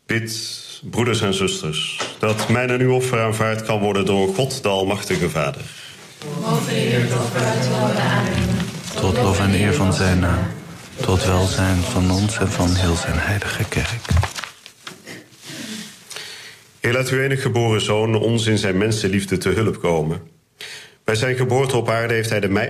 Bid, broeders en zusters, dat mijn en uw offer aanvaard kan worden door God, de Almachtige Vader. Mogen de Heer het offer uit uw handen aannemen. Tot lof en eer van zijn naam. Tot welzijn van ons en van heel zijn heilige kerk. Heer, laat uw enige geboren Zoon ons in zijn mensenliefde te hulp komen. Bij zijn geboorte op aarde heeft hij de